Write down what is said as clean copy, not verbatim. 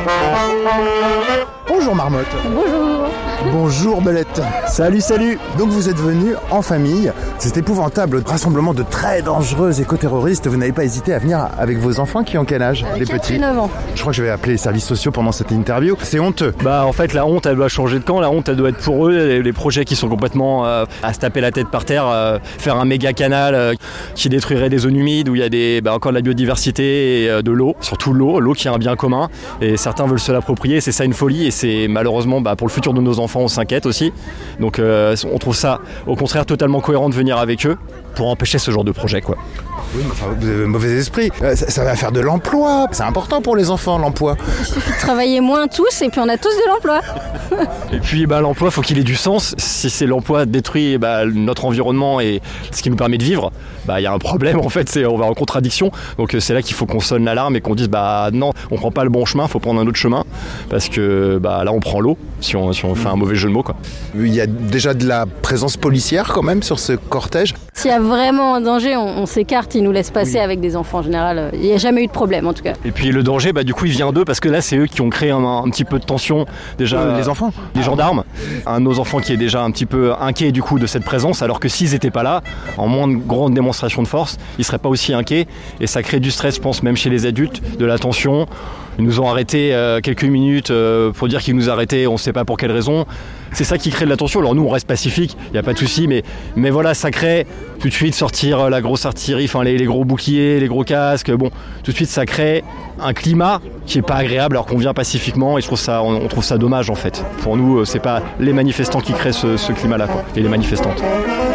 Bonjour Marmotte. Bonjour. Bonjour Belette. Salut. Donc vous êtes venus en famille. C'est épouvantable, rassemblement de très dangereux éco-terroristes. Vous n'avez pas hésité à venir avec vos enfants qui ont quel âge? Les 4 petits. et 9 ans. Je crois que je vais appeler les services sociaux pendant cette interview. C'est honteux. En fait la honte elle doit changer de camp, la honte elle doit être pour eux, les projets qui sont complètement à se taper la tête par terre, faire un méga canal qui détruirait des zones humides où il y a encore de la biodiversité et de l'eau, surtout l'eau qui est un bien commun et certains veulent se l'approprier, c'est ça une folie et c'est malheureusement pour le futur de nos enfants on s'inquiète aussi. Donc on trouve ça au contraire totalement cohérent de venir avec eux pour empêcher ce genre de projet quoi. Oui, mais enfin, vous avez un mauvais esprit. Ça va faire de l'emploi. C'est important pour les enfants, l'emploi. Il suffit de travailler moins tous et puis on a tous de l'emploi. Et puis l'emploi, faut qu'il ait du sens. Si c'est l'emploi détruit notre environnement et ce qui nous permet de vivre, il y a un problème en fait, on va en contradiction. Donc c'est là qu'il faut qu'on sonne l'alarme et qu'on dise non, on prend pas le bon chemin, faut prendre un autre chemin parce que là on prend l'eau si on fait un mauvais jeu de mots quoi. Il y a déjà de la présence policière quand même sur ce cortège. S'il y a vraiment un danger, on s'écarte, ils nous laissent passer avec des enfants en général. Il n'y a jamais eu de problème en tout cas. Et puis le danger, du coup il vient d'eux parce que là c'est eux qui ont créé un petit peu de tension déjà. Les enfants. Les gendarmes, un de nos enfants qui est déjà un petit peu inquiet du coup de cette présence, alors que s'ils n'étaient pas là, en moins de grandes démonstrations de force, ils ne seraient pas aussi inquiets et ça crée du stress, je pense, même chez les adultes, de la tension. Ils nous ont arrêtés quelques minutes pour dire qu'ils nous arrêtaient, on ne sait pas pour quelle raison. C'est ça qui crée de la tension. Alors nous on reste pacifique, il n'y a pas de souci, mais voilà, ça crée tout de suite sortir la grosse artillerie, les gros boucliers, les gros casques. Tout de suite ça crée un climat qui est pas agréable alors qu'on vient pacifiquement et on trouve ça dommage en fait. Pour nous, c'est pas les manifestants qui créent ce climat-là quoi, et les manifestantes.